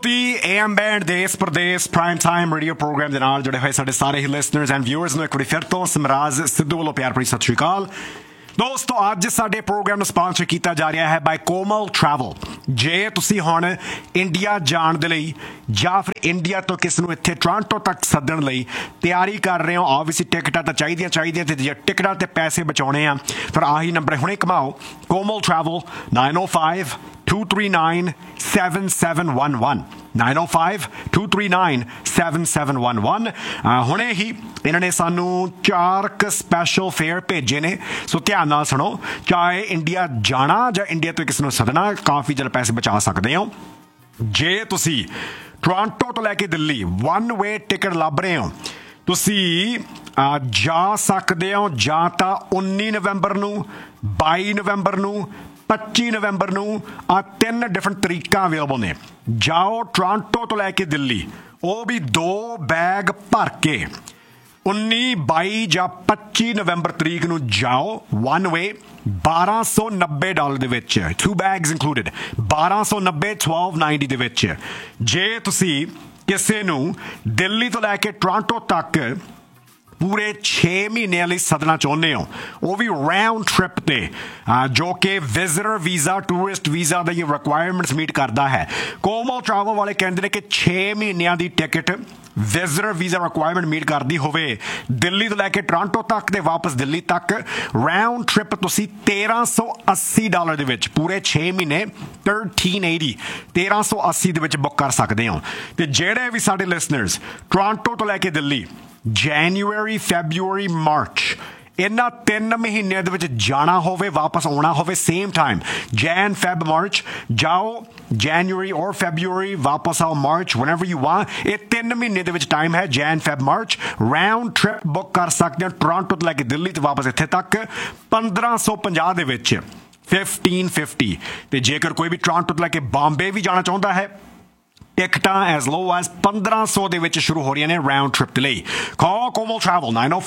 Shruti AM band देश प्रदेश prime time radio programme ਦੇ ਨਾਲ ਜੁੜੇ ਹੋਏ ਸਾਡੇ ਸਾਰੇ ਹੀ ਲਿਸਨਰਸ ਐਂਡ ਵਿਊਅਰਸ ਨੂੰ ਇੱਕ ਵਾਰੀ ਫਿਰ ਤੋਂ ਸਮਰਾਜ ਸਿੱਧੂ ਵੱਲੋਂ ਪਿਆਰ ਭਰੀ ਸਤਿ ਸ਼੍ਰੀ ਅਕਾਲ। ਦੋਸਤੋ ਅੱਜ ਸਾਡੇ ਪ੍ਰੋਗਰਾਮ ਨੂੰ ਸਪਾਂਸਰ ਕੀਤਾ ਜਾ ਰਿਹਾ ਹੈ ਬਾਈ ਕੋਮਲ ਟਰੈਵਲ। ਜੇ ਤੁਸੀਂ ਹੁਣ ਇੰਡੀਆ ਜਾਣ ਦੇ ਲਈ ਜਾਂ ਫਿਰ ਇੰਡੀਆ ਤੋਂ ਕਿਸ ਨੂੰ ਇੱਥੇ ਟੋਰਾਂਟੋ ਤੱਕ ਸੱਦਣ ਲਈ ਤਿਆਰੀ ਕਰ ਰਹੇ ਹੋ, ਆਬਵੀਅਸਲੀ ਟਿਕਟਾਂ ਤਾਂ ਚਾਹੀਦੀਆਂ ਤੇ ਜੇ ਟਿਕਟਾਂ ਤੇ ਪੈਸੇ ਬਚਾਉਣੇ ਆ ਫਿਰ ਆਹੀ ਨੰਬਰ ਹੁਣੇ ਘਮਾਓ ਕੋਮਲ ਟਰੈਵਲ 905-239-7711 905-239-7711 ਹੁਣੇ ਹੀ ਇਹਨਾਂ ਨੇ ਸਾਨੂੰ 4 ਸਪੈਸ਼ਲ ਫੇਅਰ ਭੇਜੇ ਨੇ, ਸੋ ਧਿਆਨ ਨਾਲ ਸੁਣੋ। ਚਾਹੇ ਇੰਡੀਆ ਜਾਣਾ ਜਾਂ ਇੰਡੀਆ ਤੋਂ ਕਿਸੇ ਨੂੰ ਸੱਦਣਾ ਕਾਫੀ ਜਲਦ ਪੈਸੇ ਬਚਾ ਸਕਦੇ ਹੋ। ਜੇ ਤੁਸੀਂ ਟੋਰਾਂਟੋ ਤੋਂ ਲੈ ਕੇ ਦਿੱਲੀ 1 ਵੇ ਟਿਕਟ ਲੱਭ ਰਹੇ ਹੋ, ਤੁਸੀਂ ਜਾ ਸਕਦੇ ਹੋ ਜਾਂ ਤਾਂ 19 ਨਵੰਬਰ ਨੂੰ, 22 ਨਵੰਬਰ ਨੂੰ, 25 ਨਵੰਬਰ ਨੂੰ। 3 ਡਿਫਰੈਂਟ ਤਰੀਕਾਂ ਅਵੇਲੇਬਲ ਨੇ। ਜਾਓ ਟੋਰਾਂਟੋ ਤੋਂ ਲੈ ਕੇ ਦਿੱਲੀ, ਉਹ ਵੀ 2 ਬੈਗ ਭਰ ਕੇ 19, 22 ਜਾਂ 25 ਨਵੰਬਰ ਤਰੀਕ ਨੂੰ ਜਾਓ 1 ਵੇ $1290 ਦੇ ਵਿੱਚ, 2 ਬੈਗਸ ਇਨਕਲੂਡਡ, 1290 1290 ਦੇ ਵਿੱਚ। ਜੇ ਤੁਸੀਂ ਕਿਸੇ ਨੂੰ ਦਿੱਲੀ ਤੋਂ ਲੈ ਕੇ ਟੋਰਾਂਟੋ ਤੱਕ ਪੂਰੇ 6 ਮਹੀਨਿਆਂ ਲਈ ਸੱਦਣਾ ਚਾਹੁੰਦੇ ਹੋ, ਉਹ ਵੀ ਰਾਊਂਡ ਟ੍ਰਿਪ ਤੇ, ਜੋ ਕਿ ਵਿਜ਼ਿਟਰ ਵੀਜ਼ਾ, ਟੂਰਿਸਟ ਵੀਜ਼ਾ ਦਾ ਇਹ ਰਿਕੁਆਇਰਮੈਂਟਸ ਮੀਟ ਕਰਦਾ ਹੈ। ਕੋਮਲ ਟਰੈਵਲ ਵਾਲੇ ਕਹਿੰਦੇ ਨੇ ਕਿ 6 ਮਹੀਨਿਆਂ ਦੀ ticket visitor visa requirement meat ਕਰਦੀ ਹੋਵੇ ਦਿੱਲੀ ਤੋਂ ਲੈ ਕੇ ਟੋਰਾਂਟੋ ਤੱਕ ਤੇ ਵਾਪਸ ਦਿੱਲੀ ਤੱਕ, ਰਾਊਂਡ ਟ੍ਰਿਪ ਤੁਸੀਂ $1380 ਦੇ ਵਿੱਚ ਪੂਰੇ 6 ਮਹੀਨੇ 1380 ਦੇ ਵਿੱਚ ਬੁੱਕ ਕਰ ਸਕਦੇ ਹੋ। ਤੇ ਜਿਹੜੇ ਵੀ ਸਾਡੇ ਲਿਸਨਰਸ ਟੋਰਾਂਟੋ ਤੋਂ ਲੈ ਕੇ ਦਿੱਲੀ ਜਨਵਰੀ, ਫੈਬਰੂਰੀ, ਮਾਰਚ ਇਹਨਾਂ 3 ਮਹੀਨਿਆਂ ਦੇ ਵਿੱਚ ਜਾਣਾ ਹੋਵੇ, ਵਾਪਸ ਆਉਣਾ ਹੋਵੇ same time, Jain, Feb, March, ਜਾਓ ਜਨਵਰੀ ਔਰ ਫੈਬਰੂਰੀ, ਵਾਪਸ ਆਓ ਮਾਰਚ, whenever you want। ਇਹ 3 ਮਹੀਨੇ ਦੇ ਵਿੱਚ ਟਾਈਮ ਹੈ, Jain, Feb, March. Round trip book ਕਰ ਸਕਦੇ ਹੋ ਟੋਰਾਂਟੋ ਤੋਂ ਲੈ ਕੇ ਦਿੱਲੀ ਤੇ ਵਾਪਸ ਇੱਥੇ ਤੱਕ 1550 ਦੇ ਵਿੱਚ, 1550। ਤੇ ਜੇਕਰ ਕੋਈ ਵੀ ਟੋਰਾਂਟੋ ਤੋਂ ਲੈ ਕੇ ਬੰਬੇ ਵੀ ਜਾਣਾ ਚਾਹੁੰਦਾ ਹੈ, ਟਿਕਟਾਂ as low as 1500 ਦੇ ਵਿੱਚ ਸ਼ੁਰੂ ਹੋ ਰਹੀਆਂ ਨੇ ਰਾਊਂਡ ਟ੍ਰਿਪ ਦੇ ਲਈ। Call Komal Travel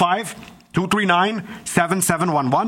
905-239-7711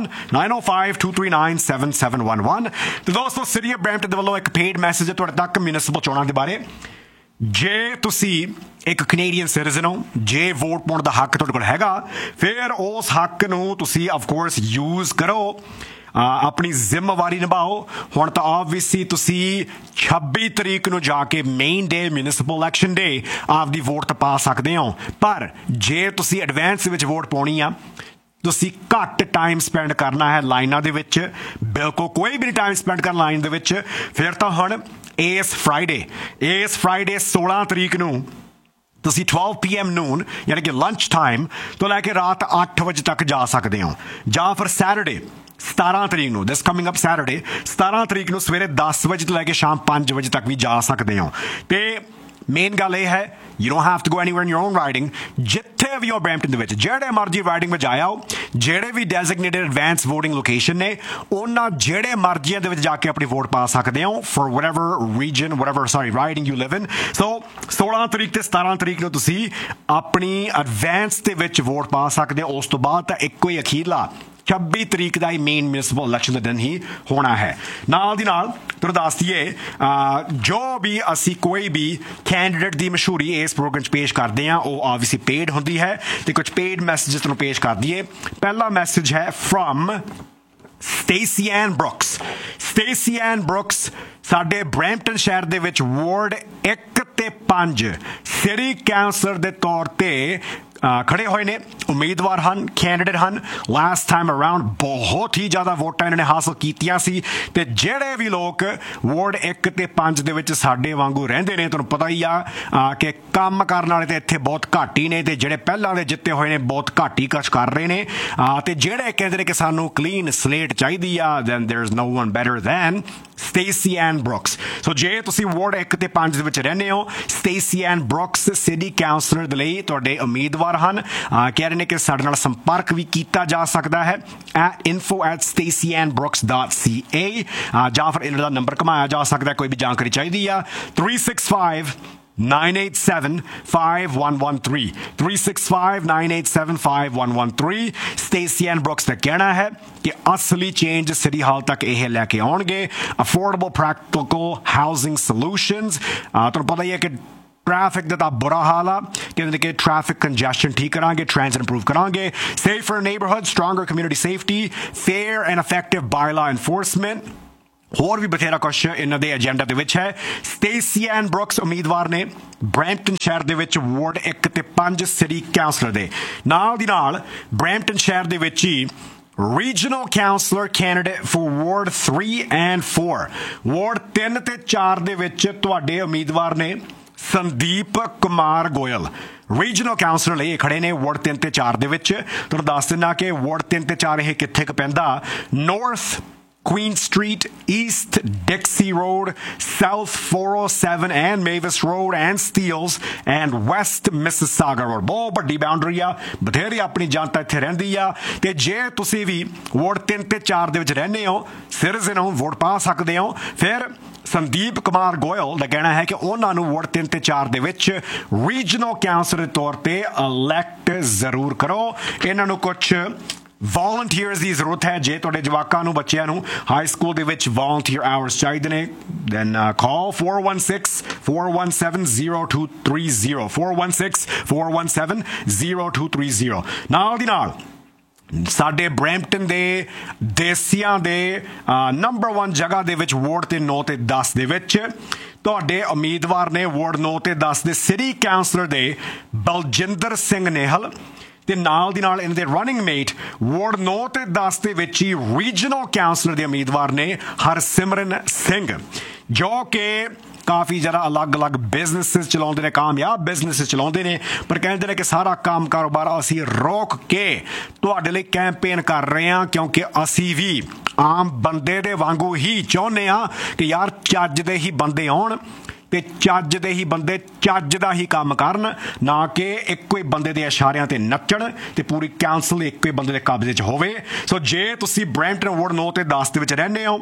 905-239-7711। ਤੇ ਦੋਸਤੋ ਸਿਟੀ ਆਫ ਬਰੈਂਪਟਨ ਦੇ ਵੱਲੋਂ ਇੱਕ ਪੇਡ ਮੈਸੇਜ ਹੈ ਤੁਹਾਡੇ ਤੱਕ ਮਿਊਨਿਸਪਲ ਚੋਣਾਂ ਦੇ ਬਾਰੇ। ਜੇ ਤੁਸੀਂ ਇੱਕ ਕੈਨੇਡੀਅਨ ਸਿਟੀਜ਼ਨ ਹੋ, ਜੇ ਵੋਟ ਪਾਉਣ ਦਾ ਹੱਕ ਤੁਹਾਡੇ ਕੋਲ ਹੈਗਾ, ਫਿਰ ਉਸ ਹੱਕ ਨੂੰ ਤੁਸੀਂ ਆਫਕੋਰਸ ਯੂਜ਼ ਕਰੋ, ਆਪਣੀ ਜ਼ਿੰਮੇਵਾਰੀ ਨਿਭਾਓ। ਹੁਣ ਤਾਂ ਆਬਵੀਅਸਲੀ ਤੁਸੀਂ 26 ਤਰੀਕ ਨੂੰ ਜਾ ਕੇ ਮੇਨ ਡੇ ਮਿਊਨਿਸਪਲ ਇਲੈਕਸ਼ਨ ਡੇ ਆਪਦੀ ਵੋਟ ਤਾਂ ਪਾ ਸਕਦੇ ਹੋ, ਪਰ ਜੇ ਤੁਸੀਂ ਐਡਵਾਂਸ ਵਿੱਚ ਵੋਟ ਪਾਉਣੀ ਆ, ਤੁਸੀਂ ਘੱਟ ਟਾਈਮ ਸਪੈਂਡ ਕਰਨਾ ਹੈ ਲਾਈਨਾਂ ਦੇ ਵਿੱਚ, ਬਿਲਕੁਲ ਕੋਈ ਵੀ ਨਹੀਂ ਟਾਈਮ ਸਪੈਂਡ ਕਰਨਾ ਲਾਈਨ ਦੇ ਵਿੱਚ, ਫਿਰ ਤਾਂ ਹੁਣ ਇਸ ਫਰਾਈਡੇ 16 ਤਰੀਕ ਨੂੰ ਤੁਸੀਂ 12 PM ਨੂਨ ਯਾਨੀ ਕਿ ਲੰਚ ਟਾਈਮ ਤੋਂ ਲੈ ਕੇ ਰਾਤ 8 ਵਜੇ ਤੱਕ ਜਾ ਸਕਦੇ ਹੋ। ਜਾਂ ਫਿਰ ਸੈਟਰਡੇ 17 ਤਰੀਕ ਨੂੰ, ਦਿਸ ਕਮਿੰਗ ਅਪ ਸੈਟਰਡੇ 17 ਤਰੀਕ ਨੂੰ ਸਵੇਰੇ 10 ਵਜੇ ਤੋਂ ਲੈ ਕੇ ਸ਼ਾਮ 5 ਵਜੇ ਤੱਕ ਵੀ ਜਾ ਸਕਦੇ ਹੋ। ਤੇ ਮੇਨ ਗੱਲ ਇਹ ਹੈ, you don't have to go anywhere in your own riding। ਜਿੱਥੇ ਵੀ ਹੋ ਬਰੈਂਪਟਨ ਦੇ ਵਿੱਚ ਜਿਹੜੇ ਮਰਜ਼ੀ ਰਾਈਡਿੰਗ ਵਿੱਚ ਜਾਇਓ, ਜਿਹੜੇ ਵੀ ਡੈਜ਼ਿਗਨੇਟਡ ਐਡਵਾਂਸ ਵੋਟਿੰਗ ਲੋਕੇਸ਼ਨ ਨੇ ਉਹਨਾਂ ਜਿਹੜੇ ਮਰਜ਼ੀਆਂ ਦੇ ਵਿੱਚ ਜਾ ਕੇ ਆਪਣੀ ਵੋਟ ਪਾ ਸਕਦੇ ਹੋ for whatever region, riding you live in। ਸੋ 16 ਤਰੀਕ ਤੇ 17 ਤਰੀਕ ਨੂੰ ਤੁਸੀਂ ਆਪਣੀ ਐਡਵਾਂਸ ਦੇ ਵਿੱਚ ਵੋਟ ਪਾ ਸਕਦੇ ਹੋ। ਉਸ ਤੋਂ ਬਾਅਦ ਤਾਂ ਇੱਕੋ ਹੀ ਅਖੀਰਲਾ 26 ਤਰੀਕ ਦਾ ਹੀ ਮੇਨ ਮਿਊਨਿਸਪਲ ਇਲੈਕਸ਼ਨ ਦਾ ਦਿਨ ਹੀ ਹੋਣਾ ਹੈ। ਨਾਲ ਦੀ ਨਾਲ ਤੁਹਾਨੂੰ ਦੱਸ ਦਈਏ, ਜੋ ਵੀ ਅਸੀਂ ਕੋਈ ਵੀ ਕੈਂਡੀਡੇਟ ਦੀ ਮਸ਼ਹੂਰੀ ਇਸ ਪ੍ਰੋਗਰਾਮ 'ਚ ਪੇਸ਼ ਕਰਦੇ ਹਾਂ ਉਹ ਆਬਵੀਅਸਲੀ ਪੇਡ ਹੁੰਦੀ ਹੈ, ਤੇ ਕੁਝ ਪੇਡ ਮੈਸੇजेस ਤੁਹਾਨੂੰ ਪੇਸ਼ ਕਰ ਦਈਏ। ਪਹਿਲਾ ਮੈਸੇਜ ਹੈ ਫਰਮ ਸਟੇਸੀ ਐਨ ਬਰੁਕਸ। ਸਟੇਸੀ ਐਨ ਬਰੁਕਸ ਸਾਡੇ ਬਰੈਂਪਟਨ ਸ਼ਹਿਰ ਦੇ ਵਿੱਚ ਵਾਰਡ 1 ਤੇ 5 ਸਿਟੀ ਕਾਉਂਸਲਰ ਦੇ ਤੌਰ ਤੇ ਖੜੇ ਹੋਏ ਨੇ, ਉਮੀਦਵਾਰ ਹਨ, ਕੈਂਡੀਡੇਟ ਹਨ। ਲਾਸਟ ਟਾਈਮ ਅਰਾਊਂਡ ਬਹੁਤ ਹੀ ਜ਼ਿਆਦਾ ਵੋਟਾਂ ਇਹਨਾਂ ਨੇ ਹਾਸਲ ਕੀਤੀਆਂ ਸੀ, ਤੇ ਜਿਹੜੇ ਵੀ ਲੋਕ ਵਾਰਡ 1 ਤੇ 5 ਦੇ ਵਿੱਚ ਸਾਡੇ ਵਾਂਗੂ ਰਹਿੰਦੇ ਨੇ, ਤੁਹਾਨੂੰ ਪਤਾ ਹੀ ਆ ਕਿ ਕੰਮ ਕਰਨ ਵਾਲੇ ਤੇ ਇੱਥੇ ਬਹੁਤ ਘੱਟ ਹੀ ਨੇ, ਤੇ ਜਿਹੜੇ ਪਹਿਲਾਂ ਦੇ ਜਿੱਤੇ ਹੋਏ ਨੇ ਬਹੁਤ ਘੱਟ ਹੀ ਕੁਛ ਕਰ ਰਹੇ ਨੇ, ਤੇ ਜਿਹੜੇ ਕਹਿੰਦੇ ਨੇ ਕਿ ਸਾਨੂੰ ਕਲੀਨ ਸਲੇਟ ਚਾਹੀਦੀ ਆ, then there's no one better than Stacey ਐਨ ਬਰੁਕਸ। ਸੋ ਜੇ ਤੁਸੀਂ ਵਾਰਡ 1 ਤੇ 5 ਦੇ ਵਿੱਚ ਰਹਿੰਦੇ ਹੋ, ਸਟੇਸੀ ਐਨ ਬਰੁਕਸ ਸਿਟੀ ਕਾਉਂਸਲਰ ਦੇ ਲਈ ਤੁਹਾਡੇ ਉਮੀਦਵਾਰ ਹਨ। ਕਹਿ ਰਹੇ ਨੇ ਕਿ ਸਾਡੇ ਨਾਲ ਸੰਪਰਕ ਵੀ ਕੀਤਾ ਜਾ ਸਕਦਾ ਹੈ info@stacyanbrooks.ca, ਜਾਂ ਫਿਰ ਇਹਨਾਂ ਦਾ ਨੰਬਰ ਘੁਮਾਇਆ ਜਾ ਸਕਦਾ, ਕੋਈ ਵੀ ਜਾਣਕਾਰੀ ਚਾਹੀਦੀ ਆ 365 365-987-5113 365-987-5113 ਸਟੇਸੀ ਐਂਡ ਬਰੁਕਸ ਦਾ ਕਹਿਣਾ ਹੈ ਕਿ ਅਸਲੀ ਚੇਂਜ ਸਿਟੀ ਹਾਲ ਤੱਕ ਇਹ ਲੈ ਕੇ ਆਉਣਗੇ ਅਫੋਰਡੇਬਲ ਪ੍ਰੈਕਟੀਕਲ ਹਾਊਸਿੰਗ ਸੋਲੂਸ਼ਨਸ ਤੁਹਾਨੂੰ ਪਤਾ ਹੀ ਹੈ ਕਿ ट्रैफिक का तो बुरा हाल है कि ट्रैफिक कंजेशन ठीक करांगे ट्रांजिट इंप्रूव करांगे safer neighbourhood stronger community safety fair and effective bylaw enforcement होर भी बथेरा कुछ इन्हां दे एजेंडा दे विच है स्टेसी एंड ब्रुक्स उम्मीदवार ने ब्रैम्पटन शहर दे विच वार्ड 1 ते 5 सिटी काउंसलर दे नाल दी नाल ब्रैम्पटन शहर दे विच ही Regional Councillor candidate for Ward 3 and 4 Ward 3 ਤੇ 4 ਦੇ ਵਿੱਚ ਤੁਹਾਡੇ ਉਮੀਦਵਾਰ ਨੇ ਸੰਦੀਪ ਕੁਮਾਰ ਗੋਇਲ ਰੀਜਨਲ ਕਾਉਂਸਲਰ ਲਈ ਖੜੇ ਨੇ ਵਾਰਡ 3 ਤੇ 4 ਦੇ ਵਿੱਚ ਤੁਹਾਨੂੰ ਦੱਸ ਦਿੰਦਾ ਕਿ ਵਾਰਡ 3 ਤੇ 4 ਇਹ ਕਿੱਥੇ ਕੁ ਪੈਂਦਾ north Queen Street, East Dixie Road, South 407 and Mavis Road and Steeles and West Mississauga Road ਬਹੁਤ ਵੱਡੀ ਬਾਉਂਡਰੀ ਆ ਬਥੇਰੀ ਆਪਣੀ ਜਨਤਾ ਇੱਥੇ ਰਹਿੰਦੀ ਆ ਤੇ ਜੇ ਤੁਸੀਂ ਵੀ ਵਾਰਡ 3 ਤੇ 4 ਦੇ ਵਿੱਚ ਰਹਿੰਦੇ ਹੋ ਸਿਟੀਜ਼ਨ ਹੋ ਵੋਟ ਪਾ ਸਕਦੇ ਹੋ ਫਿਰ ਸੰਦੀਪ ਕੁਮਾਰ ਗੋਇਲ ਦਾ ਕਹਿਣਾ ਹੈ ਕਿ ਉਹਨਾਂ ਨੂੰ ਵਾਰਡ 3 ਤੇ 4 ਦੇ ਵਿੱਚ ਰੀਜਨਲ ਕਾਉਂਸਲਰ ਦੇ ਤੌਰ ਤੇ ਇਲੈਕਟ ਜ਼ਰੂਰ ਕਰੋ ਇਹਨਾਂ ਨੂੰ ਕੁਝ volunteers ਦੀ ਜ਼ਰੂਰਤ ਹੈ ਜੇ ਤੁਹਾਡੇ ਜਵਾਕਾਂ ਨੂੰ ਬੱਚਿਆਂ ਨੂੰ ਹਾਈ ਸਕੂਲ ਦੇ ਵਿੱਚ volunteer hours ਚਾਹੀਦੇ ਨੇ then call 416-417-0230 416-417-0230 ਨਾਲ ਦੀ ਨਾਲ ਸਾਡੇ ਬਰੈਂਪਟਨ ਦੇ ਦੇਸੀਆਂ ਦੇ ਨੰਬਰ 1 ਜਗ੍ਹਾ ਦੇ ਵਿੱਚ ਵਾਰਡ ਤੇ 9 ਤੇ 10 ਦੇ ਵਿੱਚ ਤੁਹਾਡੇ ਉਮੀਦਵਾਰ ਨੇ ਵਾਰਡ 9 ਤੇ 10 ਦੇ ਸਿਟੀ ਕਾਉਂਸਲਰ ਦੇ ਬਲਜਿੰਦਰ ਸਿੰਘ ਨਿਹਲ ਤੇ ਨਾਲ ਦੀ ਨਾਲ ਇਹਨਾਂ ਦੇ ਰਨਿੰਗ ਮੇਟ ਵਾਰਡ 9 ਤੇ 10 ਦੇ ਵਿੱਚ ਹੀ ਰੀਜਨਲ ਕਾਉਂਸਲਰ ਦੇ ਉਮੀਦਵਾਰ ਨੇ ਹਰਸਿਮਰਨ ਸਿੰਘ ਜੋ ਕਿ ਕਾਫੀ ਜ਼ਿਆਦਾ ਅਲੱਗ-ਅਲੱਗ ਬਿਜ਼ਨੈਸਿਸ ਚਲਾਉਂਦੇ ਨੇ ਕਾਮਯਾਬ ਬਿਜ਼ਨੈਸਿਸ ਚਲਾਉਂਦੇ ਨੇ ਪਰ ਕਹਿੰਦੇ ਨੇ ਕਿ ਸਾਰਾ ਕੰਮ ਕਾਰੋਬਾਰ ਅਸੀਂ ਰੋਕ ਕੇ ਤੁਹਾਡੇ ਲਈ ਕੈਂਪੇਨ ਕਰ ਰਹੇ ਹਾਂ ਕਿਉਂਕਿ ਅਸੀਂ ਵੀ ਆਮ ਬੰਦੇ ਦੇ ਵਾਂਗੂ ਹੀ ਚਾਹੁੰਦੇ ਹਾਂ ਕਿ ਯਾਰ ਚੱਜ ਦੇ ਹੀ ਬੰਦੇ ਆਉਣ ਤੇ ਚੱਜ ਦੇ ਹੀ ਬੰਦੇ ਚੱਜ ਦਾ ਹੀ ਕੰਮ ਕਰਨ ਨਾ ਕਿ ਇੱਕੋ ਹੀ ਬੰਦੇ ਦੇ ਇਸ਼ਾਰਿਆਂ ਤੇ ਨੱਚਣ ਤੇ ਪੂਰੀ ਕਾਉਂਸਲ ਇੱਕੋ ਹੀ ਬੰਦੇ ਦੇ ਕਬਜ਼ੇ 'ਚ ਹੋਵੇ ਸੋ ਜੇ ਤੁਸੀਂ ਬਰੈਂਪਟਨ ਵਾਰਡ 9 ਤੇ 10 ਦੇ ਵਿੱਚ ਰਹਿੰਦੇ ਹੋ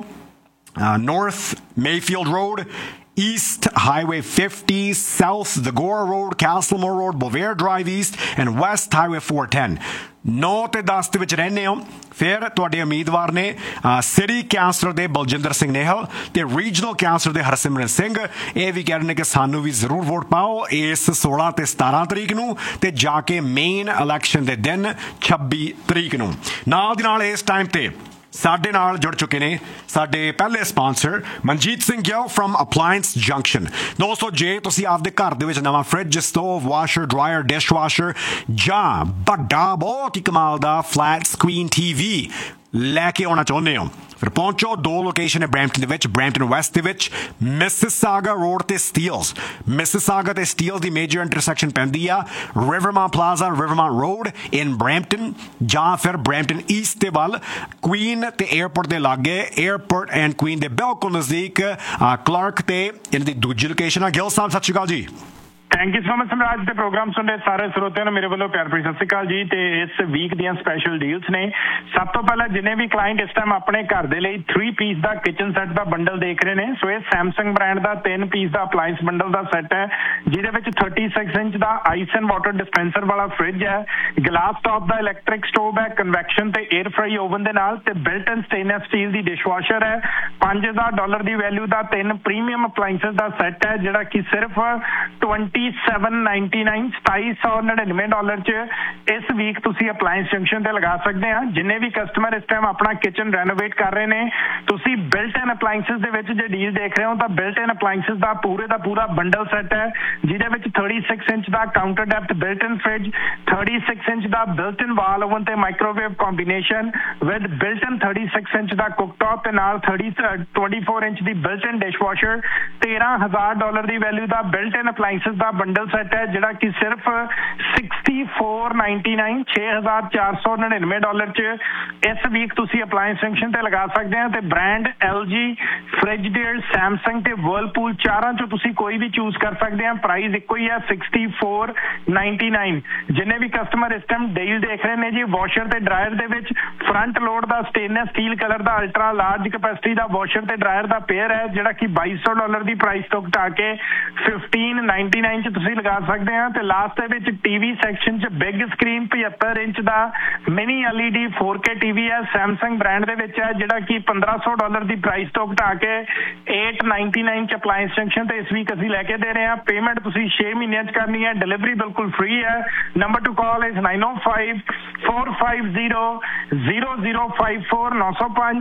North Mayfield Road East Highway 50, South the Gore Road, Castlemore Road, Bovair Drive East and West Highway 410 9 ਤੇ 10 ਦੇ ਵਿੱਚ ਰਹਿੰਦੇ ਹੋ ਫਿਰ ਤੁਹਾਡੇ ਉਮੀਦਵਾਰ ਨੇ ਸਿਟੀ ਕਾਉਂਸਲਰ ਦੇ ਬਲਜਿੰਦਰ ਸਿੰਘ ਨਿਹਲ ਤੇ ਰੀਜਨਲ ਕਾਉਂਸਲਰ ਦੇ ਹਰਸਿਮਰਨ ਸਿੰਘ ਇਹ ਵੀ ਕਹਿ ਰਹੇ ਨੇ ਕਿ ਸਾਨੂੰ ਵੀ ਜ਼ਰੂਰ ਵੋਟ ਪਾਓ ਇਸ 16 ਤੇ 17 ਤਰੀਕ ਨੂੰ ਤੇ ਜਾ ਕੇ ਮੇਨ ਇਲੈਕਸ਼ਨ ਦੇ ਦਿਨ 26 ਤਰੀਕ ਨੂੰ ਨਾਲ ਦੀ ਨਾਲ ਇਸ ਟਾਈਮ ਤੇ ਸਾਡੇ ਨਾਲ ਜੁੜ ਚੁੱਕੇ ਨੇ ਸਾਡੇ ਪਹਿਲੇ sponsor Manjeet Singh Gill firm appliance junction ਦੋਸਤੋ ਜੇ ਤੁਸੀਂ ਆਪਦੇ ਘਰ ਦੇ ਵਿੱਚ ਨਵਾਂ fridge stove washer dryer dishwasher ਜਾਂ ਵੱਡਾ ਬਹੁਤ ਹੀ ਕਮਾਲ ਦਾ ਫਲੈਟ ਸਕਰੀਨ TV ਲੈ ਕੇ ਆਉਣਾ ਚਾਹੁੰਦੇ ਹੋ ਫਿਰ ਪਹੁੰਚੋ 2 ਲੋਕੇਸ਼ਨ ਹੈ ਬਰੈਂਪਟਨ ਦੇ ਵਿੱਚ ਬਰੈਂਪਟਨ ਵੈਸਟ ਦੇ ਵਿੱਚ ਮਿਸਿਸਾਗਾ ਰੋਡ ਤੇ ਸਟੀਲਸ ਮਿਸਿਸਾਗਾ ਤੇ ਸਟੀਲਸ ਦੀ ਮੇਜਰ ਇੰਟਰਸੈਕਸ਼ਨ ਪੈਂਦੀ ਆ ਰਿਵਰਮਾਊਂਟ ਪਲਾਜ਼ਾ ਰਿਵਰਮਾਊਂਟ ਰੋਡ ਇਨ ਬਰੈਂਪਟਨ ਜਾਂ ਫਿਰ ਬਰੈਂਪਟਨ ਈਸਟ ਦੇ ਵੱਲ ਕੁਈਨ ਤੇ 에ਅਰਪੋਰਟ ਦੇ ਲਾਗੇ 에ਅਰਪੋਰਟ ਐਂਡ ਕੁਈਨ ਦੇ ਬਿਲਕੁਲ ਨਜ਼ਦੀਕ ਕਲਰਕ ਤੇ ਇਹਨਾਂ ਦੀ ਦੂਜੀ ਲੋਕੇਸ਼ਨ ਆ ਗਿੱਲ ਸਾਹਿਬ ਸਤਿ ਸ਼੍ਰੀ ਅਕਾਲ ਜੀ ਥੈਂਕ ਯੂ ਸੋ ਮਚ ਸਮਰਾਜ ਦੇ ਪ੍ਰੋਗਰਾਮ ਸੁਣਦੇ ਸਾਰੇ ਸਰੋਤਿਆਂ ਨੂੰ ਮੇਰੇ ਵੱਲੋਂ ਪਿਆਰ ਭਰੀ ਸਤਿ ਸ਼੍ਰੀ ਅਕਾਲ ਜੀ ਤੇ ਇਸ ਵੀਕ ਦੀਆਂ ਸਪੈਸ਼ਲ ਡੀਲਸ ਨੇ ਸਭ ਤੋਂ ਪਹਿਲਾਂ ਜਿੰਨੇ ਵੀ ਕਲਾਇੰਟ ਇਸ ਟਾਈਮ ਆਪਣੇ ਘਰ ਦੇ ਲਈ 3 ਪੀਸ ਦਾ ਕਿਚਨ ਸੈੱਟ ਦਾ ਬੰਡਲ ਦੇਖ ਰਹੇ ਨੇ ਸੋ ਇਹ ਸੈਮਸੰਗ ਬ੍ਰਾਂਡ ਦਾ 3 ਪੀਸ ਦਾ ਅਪਲਾਈਅੰਸ ਬੰਡਲ ਦਾ ਸੈੱਟ ਹੈ ਜਿਹਦੇ ਵਿੱਚ 36 inch the ice and water dispenser ਵਾਲਾ ਫ੍ਰਿਜ ਹੈ ਗਲਾਸ ਟਾਪ ਦਾ ਇਲੈਕਟ੍ਰਿਕ ਸਟੋਵ ਹੈ ਕਨਵੈਕਸ਼ਨ ਤੇ 에ਅਰ ਫਰਾਈ ਓਵਨ ਦੇ ਨਾਲ ਤੇ ਬਿਲਟ ਇਨ ਸਟੇਨਲੈਸ ਸਟੀਲ ਦੀ ਡਿਸ਼ਵਾਸ਼ਰ ਹੈ $5000 ਦੀ ਵੈਲਿਊ ਦਾ 3 ਪ੍ਰੀਮੀਅਮ ਅਪਲਾਈਐਂਸਸ ਦਾ ਸੈੱਟ ਹੈ ਜਿਹੜਾ ਕਿ ਸਿਰਫ $2799 ਚ ਇਸ ਵੀਕ ਤੁਸੀਂ ਅਪਲਾਈਐਂਸ ਜੰਕਸ਼ਨ ਤੇ ਲਗਾ ਸਕਦੇ ਆ ਜਿੰਨੇ ਵੀ ਕਸਟਮਰ ਇਸ ਟਾਈਮ ਆਪਣਾ ਕਿਚਨ ਰੈਨੋਵੇਟ ਕਰ ਰਹੇ ਨੇ ਤੁਸੀਂ ਬਿਲਟ ਇਨ ਅਪਲਾਈਐਂਸਸ ਦੇ ਵਿੱਚ ਜੇ ਡੀਲ ਦੇਖ ਰਹੇ ਹੋ ਤਾਂ ਬਿਲਟ ਇਨ ਅਪਲਾਈਐਂਸਸ ਦਾ ਪੂਰੇ ਦਾ ਪੂਰਾ ਬੰਡਲ ਸੈੱਟ ਹੈ ਜਿਹਦੇ ਵਿੱਚ 36 ਇੰਚ ਦਾ ਕਾਊਂਟਰ ਡੈਪਥ ਬਿਲਟ ਇਨ ਫ੍ਰਿਜ 36 ਇੰਚ ਦਾ ਬਿਲਟ ਇਨ ਵਾਲ ਓਵਨ ਤੇ microwave combination with built in 36 inch ਦਾ ਕੁੱਕਟਾਪ ਤੇ ਨਾਲ 24 ਇੰਚ ਦੀ ਬਿਲਟ ਇਨ ਡਿਸ਼ਵਾਸ਼ਰ $13,000 ਦੀ ਵੈਲਿਊ ਦਾ ਬਿਲਟ ਇਨ ਅਪਲਾਈਐਂਸਸ ਦਾ ਬੰਡਲ ਸੈੱਟ ਹੈ ਜਿਹੜਾ ਕਿ ਸਿਰਫ $6499 ਚ ਇਸ ਵੀਕ ਤੁਸੀਂ ਅਪਲਾਈਐਂਸ ਜੰਕਸ਼ਨ ਤੇ ਲਗਾ ਸਕਦੇ ਆ ਤੇ ਬ੍ਰਾਂਡ LG ਫ੍ਰਿਜਡੇਅਰ ਸੈਮਸੰਗ ਤੇ ਵਰਲਪੂਲ ਚਾਰਾਂ ਚੋਂ ਤੁਸੀਂ ਕੋਈ ਵੀ ਚੂਜ਼ ਕਰ ਸਕਦੇ ਆ ਪ੍ਰਾਈਸ ਇੱਕੋ ਹੀ ਆ $6499 ਜਿੰਨੇ ਵੀ ਕਸਟਮਰ ਇਸ ਟਾਈਮ ਡੀਲ ਦੇਖ ਰਹੇ ਨੇ ਜੀ ਵਾਸ਼ਰ ਤੇ ਡਰਾਇਰ ਦੇ ਵਿੱਚ ਫਰੰਟ ਲੋਡ ਦਾ ਸਟੇਨਲੈਸ ਸਟੀਲ ਕਲਰ ਦਾ ਅਲਟਰਾ ਲਾਰਜ ਕੈਪੈਸਿਟੀ ਦਾ ਵਾਸ਼ਰ ਤੇ ਡਰਾਇਰ ਦਾ ਪੇਅਰ ਹੈ ਜਿਹੜਾ ਕਿ $2200 ਦੀ ਦੀ ਪ੍ਰਾਈਸ ਤੋਂ ਘਟਾ ਕੇ 1599 ਚ ਤੁਸੀਂ ਲਗਾ ਸਕਦੇ ਆ। ਤੇ ਲਾਸਟ ਦੇ ਵਿੱਚ ਟੀਵੀ ਸੈਕਸ਼ਨ ਚ ਬਿਗ ਸਕਰੀਨ 75 ਇੰਚ ਦਾ ਮਿਨੀ LED 4K ਟੀਵੀ ਹੈ, ਸੈਮਸੰਗ ਬ੍ਰਾਂਡ ਦੇ ਵਿੱਚ ਹੈ, ਜਿਹੜਾ ਕਿ $1500 ਦੀ ਪ੍ਰਾਈਸ ਤੋਂ ਘਟਾ ਕੇ 899 ਚ ਅਪਲਾਈਅੰਸ ਜੰਕਸ਼ਨ ਤੇ ਇਸ ਵੀਕ ਅਸੀਂ ਲੈ ਕੇ ਦੇ ਰਹੇ ਹਾਂ। ਪੇਮੈਂਟ ਤੁਸੀਂ 6 ਮਹੀਨਿਆਂ ਚ ਕਰਨੀ ਹੈ, ਡਿਲੀਵਰੀ ਬਿਲਕੁਲ ਫ੍ਰੀ ਹੈ। Number two call is 9054500054 905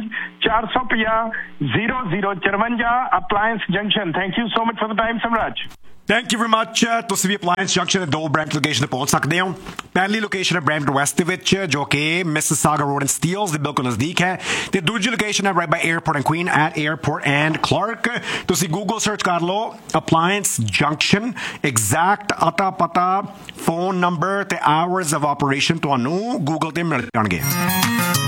450 0054 ਅਪਲਾਈਅੰਸ junction. Thank you so much for the time ਸਮਰਾਜ। Thank you very much. ਤੁਸੀਂ ਵੀ ਅਪਲਾਇੰਸ ਜੰਕਸ਼ਨ ਦੇ 2 ਬ੍ਰੈਂਟ ਲੋਕੇਸ਼ਨ ਤੇ ਪਹੁੰਚ ਸਕਦੇ ਹੋ। ਪਹਿਲੀ ਲੋਕੇਸ਼ਨ ਹੈ ਬ੍ਰੈਂਟ ਵੈਸਟ ਦੇ ਵਿੱਚ, ਜੋ ਕਿ ਮਿਸਿਸਾਗਾ ਰੋਡ ਐਂਡ ਸਟੀਲਸ ਦੇ ਬਿਲਕੁਲ ਨਜ਼ਦੀਕ ਹੈ, ਤੇ ਦੂਜੀ ਲੋਕੇਸ਼ਨ ਹੈ right by airport and Queen at airport and Clark. ਤੁਸੀਂ ਗੂਗਲ ਸਰਚ ਕਰ ਲਓ ਅਪਲਾਇੰਸ ਜੰਕਸ਼ਨ, ਐਗਜ਼ੈਕਟ ਅਤਾ ਪਤਾ, ਫੋਨ ਨੰਬਰ ਤੇ ਆਵਰਸ ਆਫ ਆਪਰੇਸ਼ਨ ਤੁਹਾਨੂੰ ਗੂਗਲ ਤੇ ਮਿਲ ਜਾਣਗੇ।